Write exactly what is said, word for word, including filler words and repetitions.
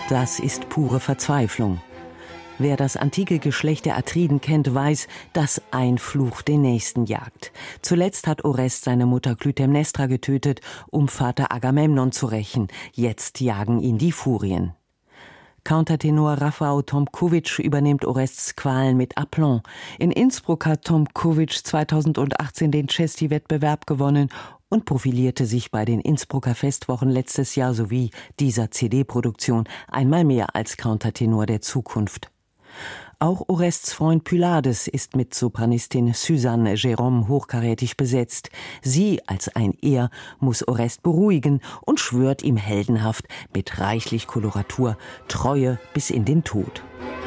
Das ist pure Verzweiflung. Wer das antike Geschlecht der Atriden kennt, weiß, dass ein Fluch den nächsten jagt. Zuletzt hat Orest seine Mutter Klytämnestra getötet, um Vater Agamemnon zu rächen. Jetzt jagen ihn die Furien. Countertenor Rafał Tomkowicz übernimmt Orests Qualen mit Aplomb. In Innsbruck hat Tomkowicz zweitausendachtzehn den Cesti-Wettbewerb gewonnen und profilierte sich bei den Innsbrucker Festwochen letztes Jahr sowie dieser C D-Produktion einmal mehr als Countertenor der Zukunft. Auch Orests Freund Pylades ist mit Sopranistin Suzanne Jérôme hochkarätig besetzt. Sie, als ein Er, muss Orest beruhigen und schwört ihm heldenhaft mit reichlich Koloratur Treue bis in den Tod.